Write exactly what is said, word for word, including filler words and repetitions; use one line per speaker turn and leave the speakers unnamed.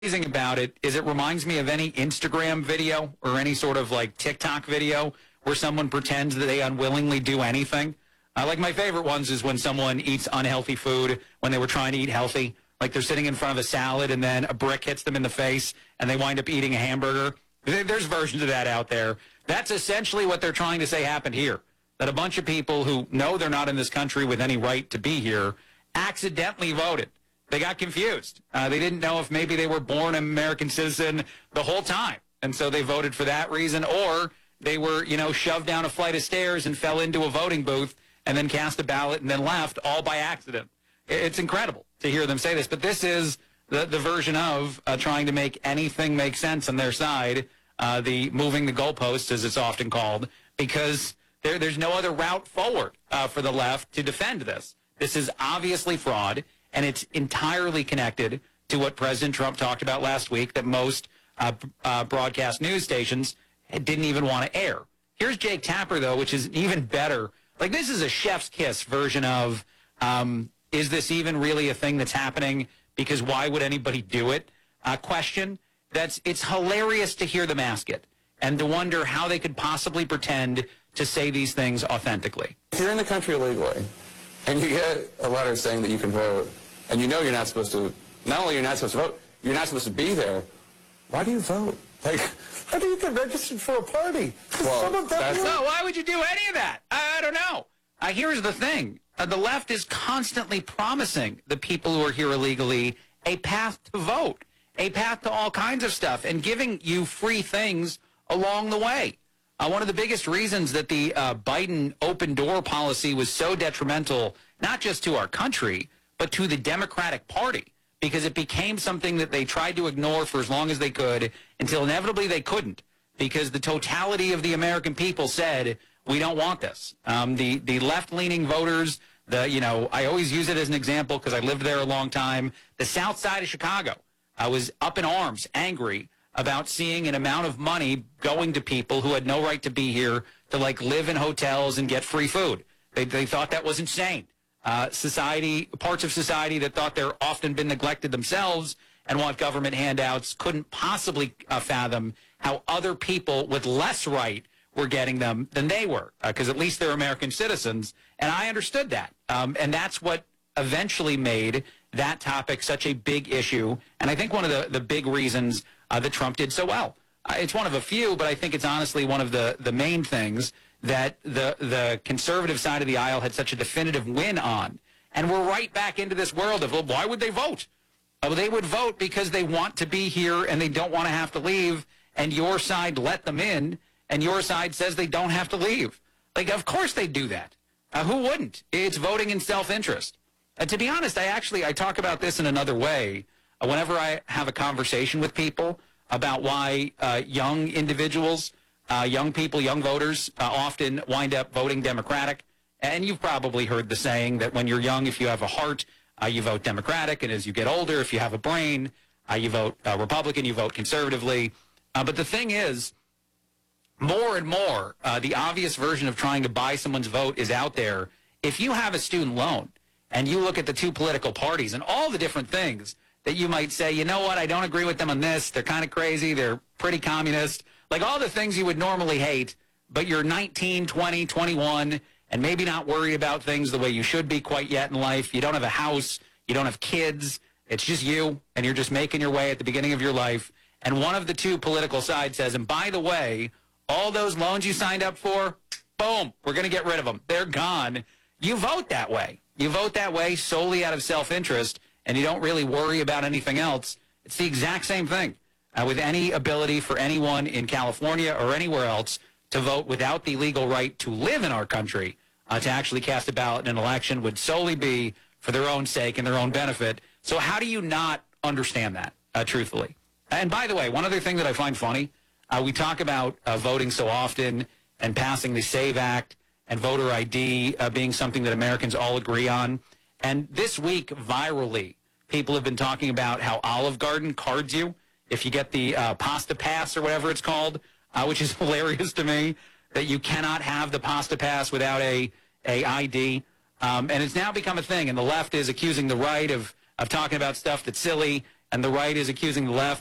Amazing about it is it reminds me of any Instagram video or any sort of like TikTok video where someone pretends that they unwillingly do anything. Uh, like my favorite ones is when someone eats unhealthy food when they were trying to eat healthy. Like they're sitting in front of a salad and then a brick hits them in the face and they wind up eating a hamburger. There's versions of that out there. That's essentially what they're trying to say happened here. That a bunch of people who know they're not in this country with any right to be here accidentally voted. They got confused. Uh, they didn't know if maybe they were born an American citizen the whole time. And so they voted for that reason. Or they were, you know, shoved down a flight of stairs and fell into a voting booth and then cast a ballot and then left all by accident. It's incredible to hear them say this. But this is the, the version of uh, trying to make anything make sense on their side, uh, the moving the goalposts, as it's often called, because there, there's no other route forward uh, for the left to defend this. This is obviously fraud. And it's entirely connected to what President Trump talked about last week that most uh, uh, broadcast news stations didn't even want to air. Here's Jake Tapper, though, which is even better. Like, this is a chef's kiss version of, um, is this even really a thing that's happening? Because why would anybody do it? Uh, question. That's, it's hilarious to hear them ask it and to wonder how they could possibly pretend to say these things authentically.
If you're in the country illegally and you get a letter saying that you can vote, and you know you're not supposed to, not only you're not supposed to vote, you're not supposed to be there, why do you vote? Like, how do you get registered for a party?
Well, that's, no, why would you do any of that? I, I don't know. Uh, here's the thing. Uh, the left is constantly promising the people who are here illegally a path to vote, a path to all kinds of stuff, and giving you free things along the way. Uh, one of the biggest reasons that the uh, Biden open door policy was so detrimental, not just to our country, but to the Democratic Party, because it became something that they tried to ignore for as long as they could until inevitably they couldn't, because the totality of the American people said, we don't want this. Um, the, the left-leaning voters, the, you know, I always use it as an example because I lived there a long time. The south side of Chicago, I was up in arms, angry about seeing an amount of money going to people who had no right to be here to, like, live in hotels and get free food. They, they thought that was insane. Uh, society, parts of society that thought they're often been neglected themselves and want government handouts couldn't possibly uh, fathom how other people with less right were getting them than they were, because uh, at least they're American citizens. And I understood that. Um, and that's what eventually made that topic such a big issue. And I think one of the, the big reasons uh, that Trump did so well. Uh, it's one of a few, but I think it's honestly one of the, the main things that the the conservative side of the aisle had such a definitive win on. And we're right back into this world of, well, why would they vote? Well, they would vote because they want to be here and they don't want to have to leave, and your side let them in, and your side says they don't have to leave. Like, of course they do that. Uh, who wouldn't? It's voting in self-interest. Uh, to be honest, I actually, I talk about this in another way. Uh, whenever I have a conversation with people about why uh, young individuals Uh, young people, young voters uh, often wind up voting Democratic. And you've probably heard the saying that when you're young, if you have a heart, uh, you vote Democratic. And as you get older, if you have a brain, uh, you vote uh, Republican, you vote conservatively. Uh, but the thing is, more and more, uh, the obvious version of trying to buy someone's vote is out there. If you have a student loan and you look at the two political parties and all the different things that you might say, you know what, I don't agree with them on this. They're kind of crazy. They're pretty communist. Like all the things you would normally hate, but you're nineteen, twenty, twenty-one, and maybe not worry about things the way you should be quite yet in life. You don't have a house. You don't have kids. It's just you, and you're just making your way at the beginning of your life. And one of the two political sides says, and by the way, all those loans you signed up for, boom, we're going to get rid of them. They're gone. You vote that way. You vote that way solely out of self-interest, and you don't really worry about anything else. It's the exact same thing. Uh, with any ability for anyone in California or anywhere else to vote without the legal right to live in our country, uh, to actually cast a ballot in an election would solely be for their own sake and their own benefit. So how do you not understand that, uh, truthfully? And by the way, one other thing that I find funny, uh, we talk about uh, voting so often and passing the SAVE Act and voter I D uh, being something that Americans all agree on. And this week, virally, people have been talking about how Olive Garden cards you if you get the uh, pasta pass or whatever it's called, uh, which is hilarious to me, that you cannot have the pasta pass without a, a I D. Um, and it's now become a thing, and the left is accusing the right of, of talking about stuff that's silly and the right is accusing the left